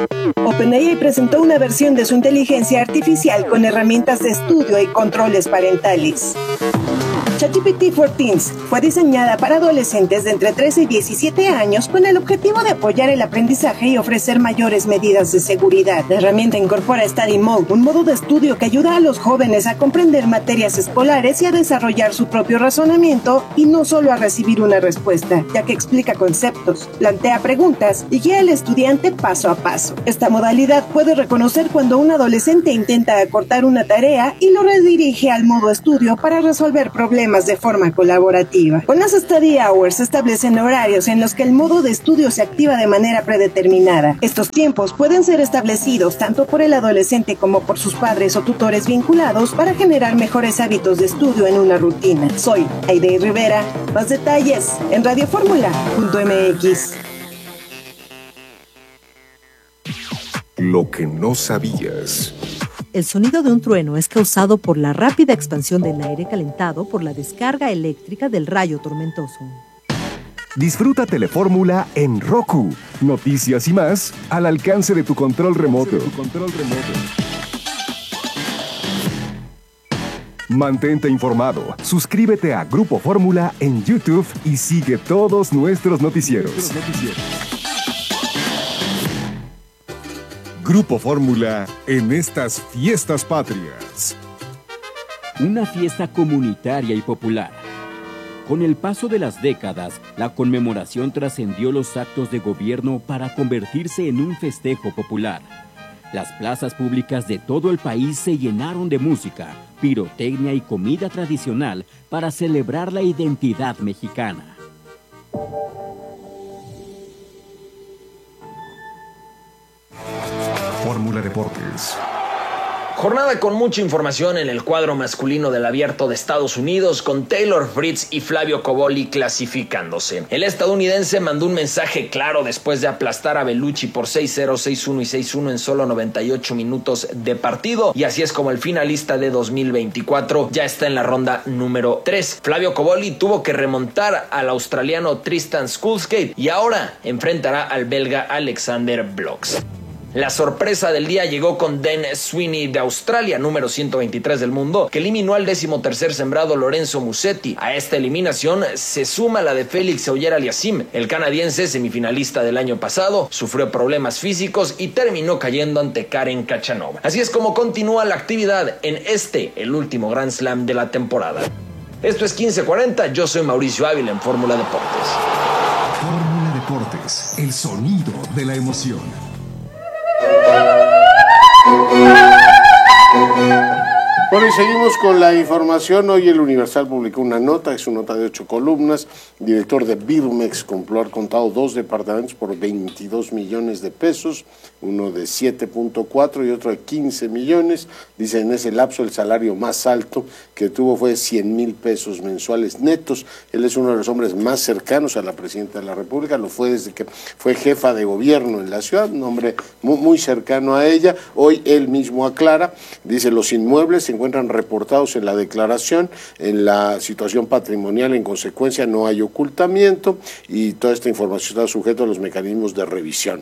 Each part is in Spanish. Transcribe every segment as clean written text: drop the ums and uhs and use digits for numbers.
OpenAI presentó una versión de su inteligencia artificial con herramientas de estudio y controles parentales. ChatGPT for Teens fue diseñada para adolescentes de entre 13 y 17 años con el objetivo de apoyar el aprendizaje y ofrecer mayores medidas de seguridad. La herramienta incorpora Study Mode, un modo de estudio que ayuda a los jóvenes a comprender materias escolares y a desarrollar su propio razonamiento y no solo a recibir una respuesta, ya que explica conceptos, plantea preguntas y guía al estudiante paso a paso. Esta modalidad puede reconocer cuando un adolescente intenta acortar una tarea y lo redirige al modo estudio para resolver problemas de forma colaborativa. Con las Study Hours se establecen horarios en los que el modo de estudio se activa de manera predeterminada. Estos tiempos pueden ser establecidos tanto por el adolescente como por sus padres o tutores vinculados para generar mejores hábitos de estudio en una rutina. Soy Aide Rivera. Más detalles en radioformula.mx. Lo que no sabías. El sonido de un trueno es causado por la rápida expansión del aire calentado por la descarga eléctrica del rayo tormentoso. Disfruta Telefórmula en Roku. Noticias y más al alcance de tu control remoto. Mantente informado. Suscríbete a Grupo Fórmula en YouTube y sigue todos nuestros noticieros. Grupo Fórmula en estas fiestas patrias. Una fiesta comunitaria y popular. Con el paso de las décadas, la conmemoración trascendió los actos de gobierno para convertirse en un festejo popular. Las plazas públicas de todo el país se llenaron de música, pirotecnia y comida tradicional para celebrar la identidad mexicana. Fórmula Deportes. Jornada con mucha información en el cuadro masculino del Abierto de Estados Unidos, con Taylor Fritz y Flavio Cobolli clasificándose. El estadounidense mandó un mensaje claro después de aplastar a Bellucci por 6-0, 6-1 y 6-1 en solo 98 minutos de partido, y así es como el finalista de 2024 ya está en la ronda número 3. Flavio Cobolli tuvo que remontar al australiano Tristan Skulskate y ahora enfrentará al belga Alexander Blocks. La sorpresa del día llegó con Dan Sweeney de Australia, número 123 del mundo, que eliminó al 13º sembrado Lorenzo Musetti. A esta eliminación se suma la de Félix Auger-Aliassime. El canadiense, semifinalista del año pasado, sufrió problemas físicos y terminó cayendo ante Karen Khachanov. Así es como continúa la actividad en el último Grand Slam de la temporada. Esto es 1540, yo soy Mauricio Ávila en Fórmula Deportes. Fórmula Deportes, el sonido de la emoción. Bueno, y seguimos con la información. Hoy el Universal publicó una nota, es una nota de 8 columnas. Director de Birmex compró, ha contado 2 departamentos por 22 millones de pesos, uno de 7.4 y otro de 15 millones. Dice, en ese lapso el salario más alto que tuvo fue 100,000 pesos mensuales netos. Él es uno de los hombres más cercanos a la presidenta de la República, lo fue desde que fue jefa de gobierno en la ciudad, un hombre muy cercano a ella. Hoy él mismo aclara, dice, los inmuebles se encuentran reportados en la declaración, en la situación patrimonial, en consecuencia no hay ocultamiento y toda esta información está sujeta a los mecanismos de revisión.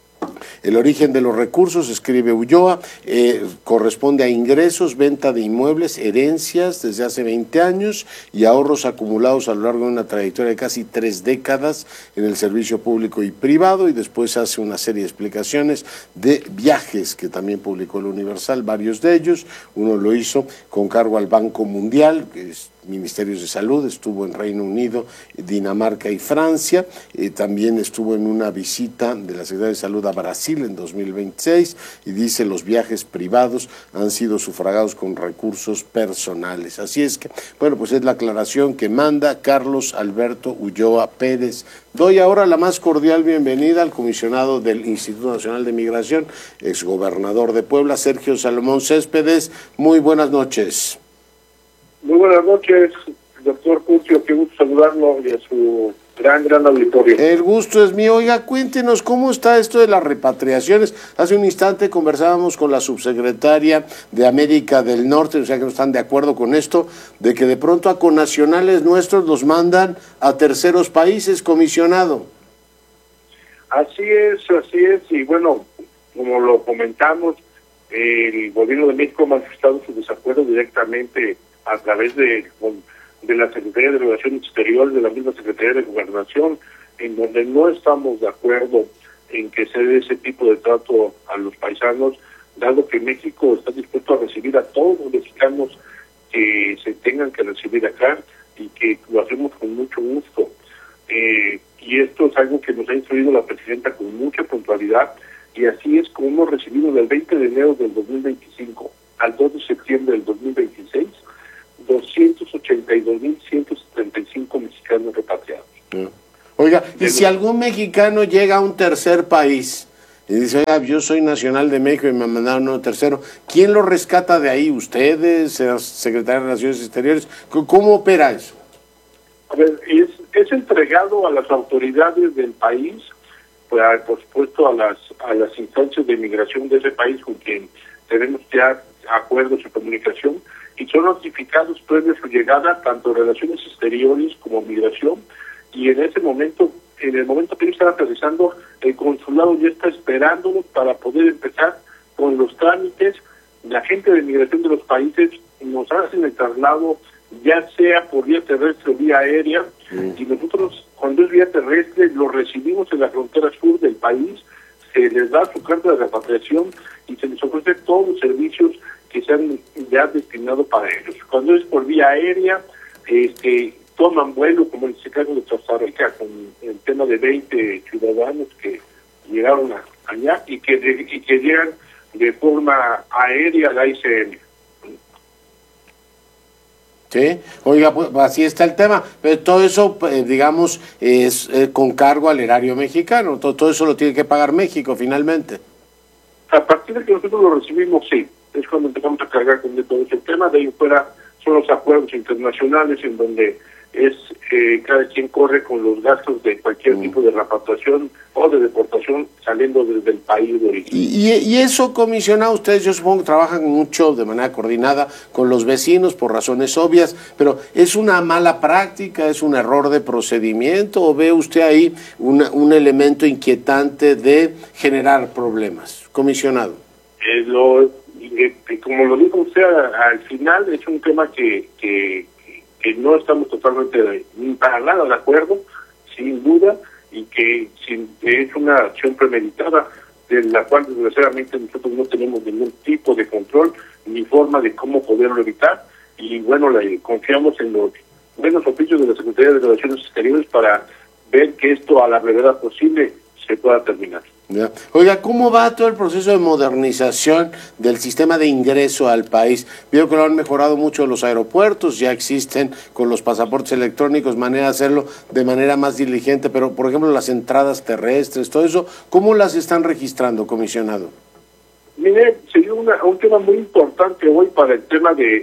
El origen de los recursos, escribe Ulloa, corresponde a ingresos, venta de inmuebles, herencias desde hace 20 años y ahorros acumulados a lo largo de una trayectoria de casi 3 décadas en el servicio público y privado, y después hace una serie de explicaciones de viajes que también publicó el Universal, varios de ellos. Uno lo hizo con cargo al Banco Mundial, que es Ministerios de Salud, estuvo en Reino Unido, Dinamarca y Francia, también estuvo en una visita de la Secretaría de Salud a Brasil en 2026 y dice los viajes privados han sido sufragados con recursos personales. Así es que, bueno, pues es la aclaración que manda Carlos Alberto Ulloa Pérez. Doy ahora la más cordial bienvenida al comisionado del Instituto Nacional de Migración, exgobernador de Puebla, Sergio Salomón Céspedes. Muy buenas noches. Muy buenas noches, doctor Curcio, qué gusto saludarlo y a su gran auditorio. El gusto es mío. Oiga, cuéntenos cómo está esto de las repatriaciones. Hace un instante conversábamos con la subsecretaria de América del Norte, o sea que no están de acuerdo con esto, de que de pronto a connacionales nuestros los mandan a terceros países, comisionado. Así es, y bueno, comentamos, el gobierno de México ha manifestado su desacuerdo directamente a través de la Secretaría de Relaciones Exteriores, de la misma Secretaría de Gobernación, en donde no estamos de acuerdo en que se dé ese tipo de trato a los paisanos, dado que México está dispuesto a recibir a todos los mexicanos que se tengan que recibir acá y que lo hacemos con mucho gusto. Y esto es algo que nos ha instruido la presidenta con mucha puntualidad, y así es como hemos recibido del 20 de enero del 2025 al 2 de septiembre del 2026 282.175 mexicanos repatriados. Oiga, y si algún mexicano llega a un tercer país y dice, oiga, yo soy nacional de México y me mandaron a un tercero, ¿quién lo rescata de ahí? ¿Ustedes, Secretaría de Relaciones Exteriores? ¿Cómo opera eso? A ver, es entregado a las autoridades del país, pues, por supuesto a las instancias de migración de ese país con quien tenemos ya acuerdos de comunicación, y son notificados previo a su llegada tanto Relaciones Exteriores como Migración, y en ese momento, en el momento que ellos están aterrizando, el consulado ya está esperándolos para poder empezar con los trámites. La gente de migración de los países nos hacen el traslado, ya sea por vía terrestre o vía aérea, y nosotros, cuando es vía terrestre, lo recibimos en la frontera sur del país, se les da su carta de repatriación y se les ofrece todos los servicios que se han ya destinado para ellos. Cuando es por vía aérea, toman vuelo, como en este caso de Costa Rica, con el tema de 20 ciudadanos que llegaron allá y que llegan de forma aérea a la ICM. Sí, oiga, pues así está el tema, pero todo eso, digamos, es con cargo al erario mexicano, todo eso lo tiene que pagar México finalmente. A partir de que nosotros lo recibimos, sí, es cuando empezamos a cargar con todo ese tema. De ahí fuera son los acuerdos internacionales en donde es cada quien corre con los gastos de cualquier tipo de repatriación o de deportación saliendo desde el país de origen. Y eso, comisionado, ustedes yo supongo que trabajan mucho de manera coordinada con los vecinos por razones obvias, pero ¿es una mala práctica, es un error de procedimiento o ve usted ahí un elemento inquietante de generar problemas, comisionado? Como lo dijo usted al final, es un tema que no estamos totalmente para nada de acuerdo, sin duda, y que es una acción premeditada de la cual desgraciadamente nosotros no tenemos ningún tipo de control ni forma de cómo poderlo evitar, y bueno, confiamos en los buenos oficios de la Secretaría de Relaciones Exteriores para ver que esto a la brevedad posible se pueda terminar. Ya. Oiga, ¿cómo va todo el proceso de modernización del sistema de ingreso al país? Veo que lo han mejorado mucho los aeropuertos, ya existen con los pasaportes electrónicos manera de hacerlo de manera más diligente, pero por ejemplo las entradas terrestres, todo eso, ¿cómo las están registrando, comisionado? Mire, sería un tema muy importante hoy para el tema de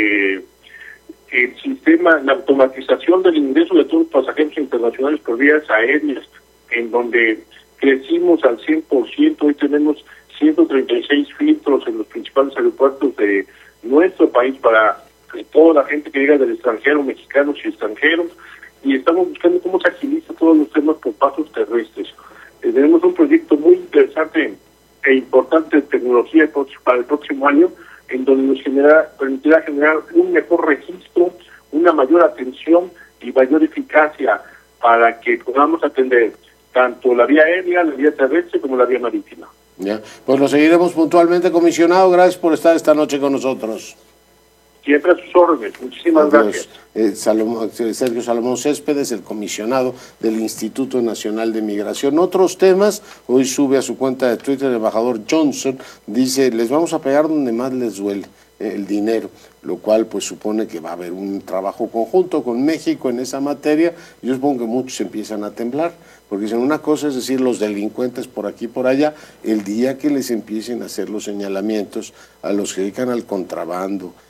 el sistema, la automatización del ingreso de todos los pasajeros internacionales por vías aéreas, en donde crecimos al 100%, hoy tenemos 136 filtros en los principales aeropuertos de nuestro país para toda la gente que llega del extranjero, mexicanos y extranjeros, y estamos buscando cómo se agiliza todos los temas por pasos terrestres. Tenemos un proyecto muy interesante e importante de tecnología para el próximo año, en donde nos permitirá generar un mejor registro, una mayor atención y mayor eficacia para que podamos atender tanto la vía aérea, la vía terrestre como la vía marítima. Ya, pues lo seguiremos puntualmente, comisionado. Gracias por estar esta noche con nosotros. Siempre a sus órdenes. Muchísimas gracias. Sergio Salomón Céspedes, el comisionado del Instituto Nacional de Migración. Otros temas, hoy sube a su cuenta de Twitter el embajador Johnson, dice, les vamos a pegar donde más les duele, el dinero, lo cual pues supone que va a haber un trabajo conjunto con México en esa materia. Yo supongo que muchos empiezan a temblar, porque dicen una cosa es decir los delincuentes por aquí y por allá, el día que les empiecen a hacer los señalamientos a los que dedican al contrabando,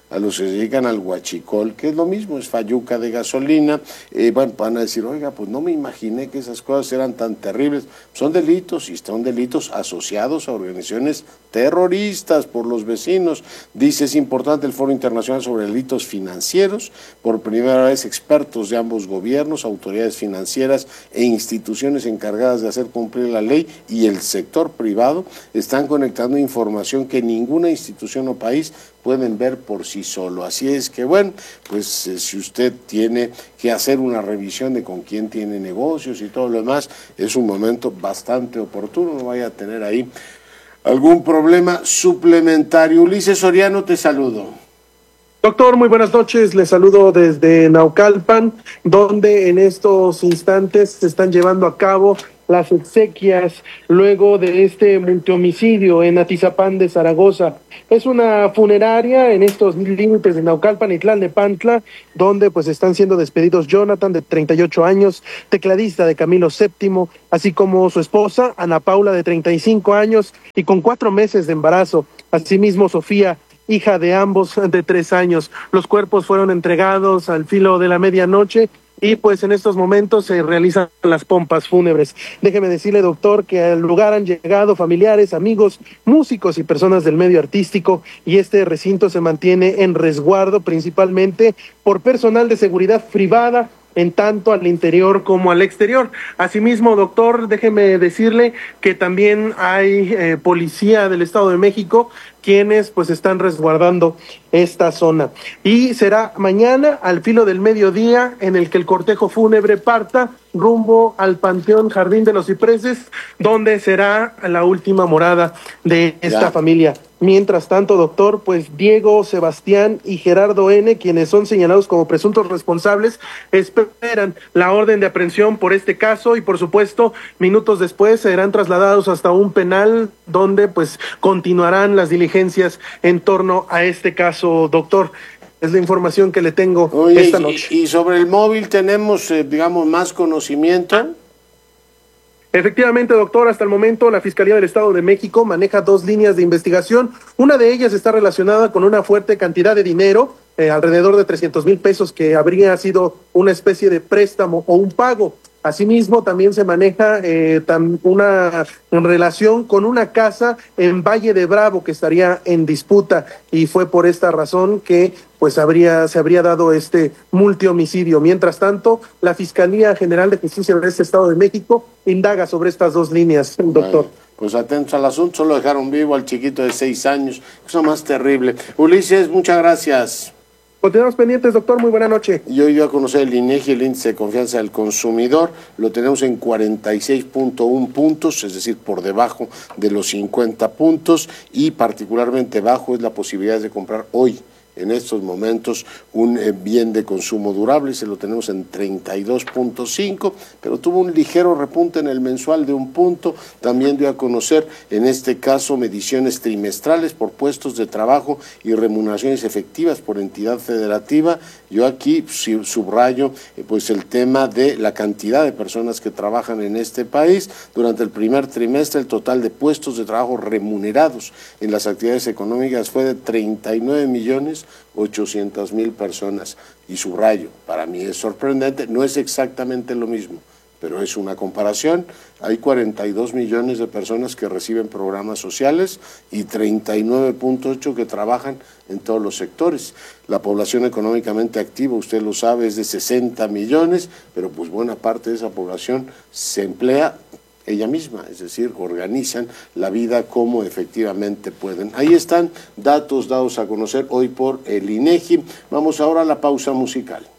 a los que se dedican al huachicol, que es lo mismo, es fayuca de gasolina. Bueno, van a decir, oiga, pues no me imaginé que esas cosas eran tan terribles. Son delitos, y son delitos asociados a organizaciones terroristas por los vecinos. Dice, es importante el Foro Internacional sobre Delitos Financieros. Por primera vez, expertos de ambos gobiernos, autoridades financieras e instituciones encargadas de hacer cumplir la ley y el sector privado están conectando información que ninguna institución o país pueden ver por sí solo. Así es que, bueno, pues si usted tiene que hacer una revisión de con quién tiene negocios y todo lo demás, es un momento bastante oportuno, no vaya a tener ahí algún problema suplementario. Ulises Soriano, te saludo. Doctor, muy buenas noches, le saludo desde Naucalpan, donde en estos instantes se están llevando a cabo las exequias luego de este multihomicidio en Atizapán de Zaragoza. Es una funeraria en estos límites de Naucalpan y Tlalnepantla, donde pues están siendo despedidos Jonathan, de 38 años, tecladista de Camilo VII, así como su esposa, Ana Paula, de 35 años y con 4 meses de embarazo. Asimismo, Sofía, hija de ambos, de 3 años. Los cuerpos fueron entregados al filo de la medianoche y pues en estos momentos se realizan las pompas fúnebres. Déjeme decirle, doctor, que al lugar han llegado familiares, amigos, músicos y personas del medio artístico, y este recinto se mantiene en resguardo principalmente por personal de seguridad privada, en tanto al interior como al exterior. Asimismo, doctor, déjeme decirle que también hay policía del Estado de México quienes pues están resguardando esta zona. Y será mañana al filo del mediodía en el que el cortejo fúnebre parta rumbo al Panteón Jardín de los Cipreses, donde será la última morada de esta familia. Mientras tanto, doctor, pues Diego, Sebastián y Gerardo N., quienes son señalados como presuntos responsables, esperan la orden de aprehensión por este caso y, por supuesto, minutos después serán trasladados hasta un penal donde pues continuarán las diligencias en torno a este caso, doctor. Es la información que le tengo esta noche. Y sobre el móvil tenemos, digamos, más conocimiento. Efectivamente, doctor, hasta el momento la Fiscalía del Estado de México maneja 2 líneas de investigación. Una de ellas está relacionada con una fuerte cantidad de dinero, alrededor de 300,000 pesos, que habría sido una especie de préstamo o un pago. Asimismo, también se maneja una relación con una casa en Valle de Bravo que estaría en disputa, y fue por esta razón que pues se habría dado este multihomicidio. Mientras tanto, la Fiscalía General de Justicia de este Estado de México indaga sobre estas 2 líneas, doctor. Bueno, pues atentos al asunto, solo dejaron vivo al chiquito de 6 años, cosa más terrible. Ulises, muchas gracias. Continuamos pendientes, doctor, muy buena noche. Y hoy dio a conocer el INEGI, el índice de confianza del consumidor, lo tenemos en 46.1 puntos, es decir, por debajo de los 50 puntos, y particularmente bajo es la posibilidad de comprar hoy, en estos momentos, un bien de consumo durable, se lo tenemos en 32.5, pero tuvo un ligero repunte en el mensual de 1 punto, también dio a conocer, en este caso, mediciones trimestrales por puestos de trabajo y remuneraciones efectivas por entidad federativa. Yo aquí subrayo pues el tema de la cantidad de personas que trabajan en este país. Durante el primer trimestre, el total de puestos de trabajo remunerados en las actividades económicas fue de 39.800.000 personas, y subrayo, para mí es sorprendente, no es exactamente lo mismo, pero es una comparación. Hay 42 millones de personas que reciben programas sociales y 39.8 que trabajan en todos los sectores. La población económicamente activa, usted lo sabe, es de 60 millones, pero pues buena parte de esa población se emplea ella misma, es decir, organizan la vida como efectivamente pueden. Ahí están datos dados a conocer hoy por el INEGI. Vamos ahora a la pausa musical.